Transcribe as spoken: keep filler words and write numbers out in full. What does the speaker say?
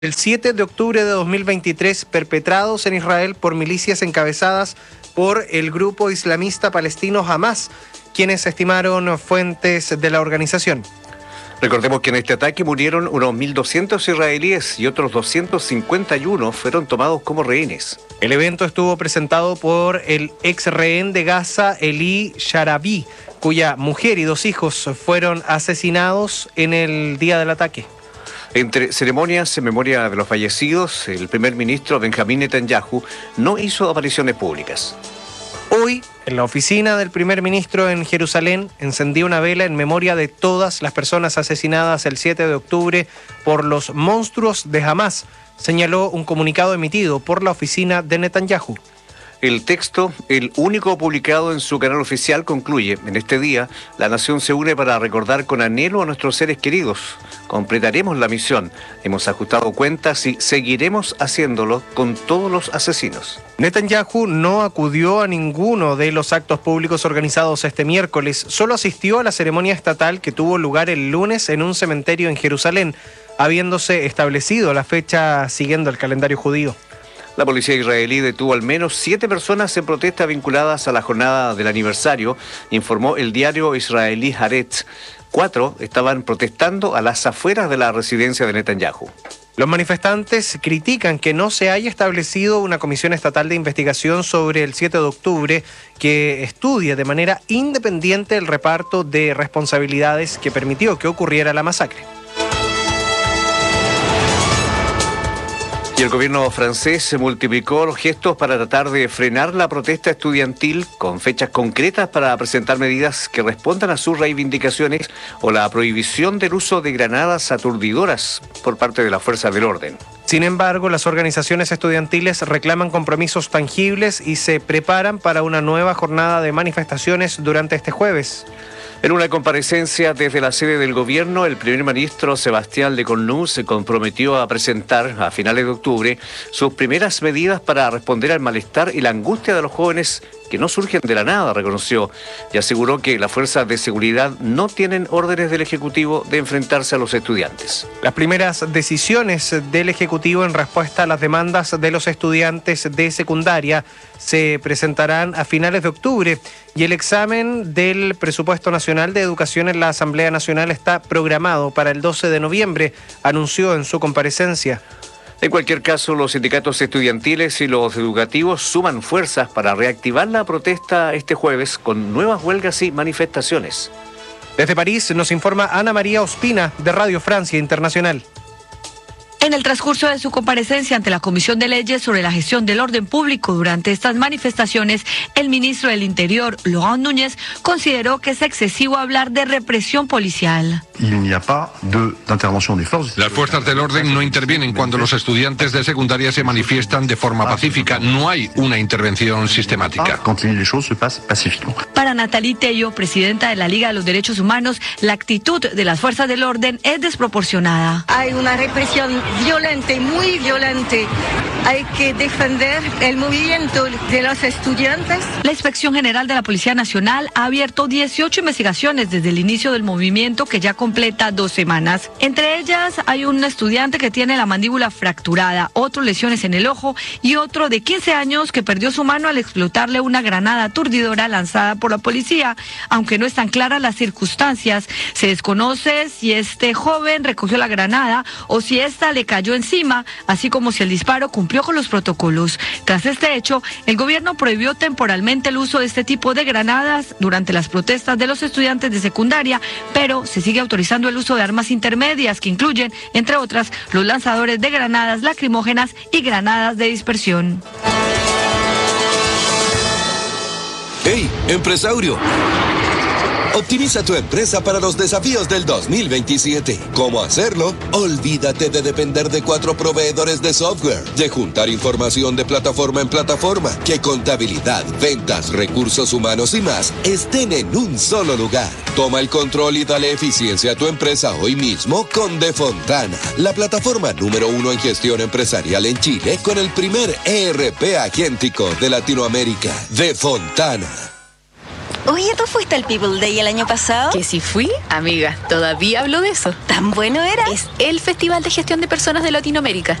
El siete de octubre de dos mil veintitrés, perpetrados en Israel por milicias encabezadas por el grupo islamista palestino Hamás, quienes estimaron fuentes de la organización. Recordemos que en este ataque murieron unos mil doscientos israelíes y otros doscientos cincuenta y uno fueron tomados como rehenes. El evento estuvo presentado por el ex rehén de Gaza, Eli Sharabi, cuya mujer y dos hijos fueron asesinados en el día del ataque. Entre ceremonias en memoria de los fallecidos, el primer ministro Benjamín Netanyahu no hizo apariciones públicas. Hoy, en la oficina del primer ministro en Jerusalén, encendió una vela en memoria de todas las personas asesinadas el siete de octubre por los monstruos de Hamás, señaló un comunicado emitido por la oficina de Netanyahu. El texto, el único publicado en su canal oficial, concluye: en este día, la nación se une para recordar con anhelo a nuestros seres queridos. Completaremos la misión, hemos ajustado cuentas y seguiremos haciéndolo con todos los asesinos. Netanyahu no acudió a ninguno de los actos públicos organizados este miércoles, solo asistió a la ceremonia estatal que tuvo lugar el lunes en un cementerio en Jerusalén, habiéndose establecido la fecha siguiendo el calendario judío. La policía israelí detuvo al menos siete personas en protesta vinculadas a la jornada del aniversario, informó el diario israelí Haaretz. Cuatro estaban protestando a las afueras de la residencia de Netanyahu. Los manifestantes critican que no se haya establecido una comisión estatal de investigación sobre el siete de octubre que estudie de manera independiente el reparto de responsabilidades que permitió que ocurriera la masacre. Y el gobierno francés multiplicó los gestos para tratar de frenar la protesta estudiantil con fechas concretas para presentar medidas que respondan a sus reivindicaciones o la prohibición del uso de granadas aturdidoras por parte de las fuerzas del orden. Sin embargo, las organizaciones estudiantiles reclaman compromisos tangibles y se preparan para una nueva jornada de manifestaciones durante este jueves. En una comparecencia desde la sede del gobierno, el primer ministro Sebastián Lecornu se comprometió a presentar a finales de octubre sus primeras medidas para responder al malestar y la angustia de los jóvenes que no surgen de la nada, reconoció, y aseguró que las fuerzas de seguridad no tienen órdenes del Ejecutivo de enfrentarse a los estudiantes. Las primeras decisiones del Ejecutivo en respuesta a las demandas de los estudiantes de secundaria se presentarán a finales de octubre y el examen del Presupuesto Nacional de Educación en la Asamblea Nacional está programado para el doce de noviembre, anunció en su comparecencia. En cualquier caso, los sindicatos estudiantiles y los educativos suman fuerzas para reactivar la protesta este jueves con nuevas huelgas y manifestaciones. Desde París nos informa Ana María Ospina de Radio Francia Internacional. En el transcurso de su comparecencia ante la Comisión de Leyes sobre la gestión del orden público durante estas manifestaciones, el ministro del Interior, Laurent Núñez, consideró que es excesivo hablar de represión policial. Las fuerzas del orden no intervienen cuando los estudiantes de secundaria se manifiestan de forma pacífica. No hay una intervención sistemática. Para Nathalie Tello, presidenta de la Liga de los Derechos Humanos, la actitud de las fuerzas del orden es desproporcionada. Hay una represión violente, muy violente. Hay que defender el movimiento de los estudiantes. La Inspección General de la Policía Nacional ha abierto dieciocho investigaciones desde el inicio del movimiento, que ya completa dos semanas. Entre ellas hay un estudiante que tiene la mandíbula fracturada, otro lesiones en el ojo y otro de quince años que perdió su mano al explotarle una granada aturdidora lanzada por la policía. Aunque no están claras las circunstancias, se desconoce si este joven recogió la granada o si esta le cayó encima, así como si el disparo cumplió con los protocolos. Tras este hecho, el gobierno prohibió temporalmente el uso de este tipo de granadas durante las protestas de los estudiantes de secundaria, pero se sigue autorizando el uso de armas intermedias que incluyen, entre otras, los lanzadores de granadas lacrimógenas y granadas de dispersión. ¡Hey, empresario! Optimiza tu empresa para los desafíos del dos mil veintisiete. ¿Cómo hacerlo? Olvídate de depender de cuatro proveedores de software, de juntar información de plataforma en plataforma, que contabilidad, ventas, recursos humanos y más estén en un solo lugar. Toma el control y dale eficiencia a tu empresa hoy mismo con Defontana, la plataforma número uno en gestión empresarial en Chile, con el primer E R P agéntico de Latinoamérica. Defontana. Oye, ¿tú fuiste al People Day el año pasado? ¿Que si fui? Amiga, todavía hablo de eso. ¿Tan bueno era? Es el Festival de Gestión de Personas de Latinoamérica.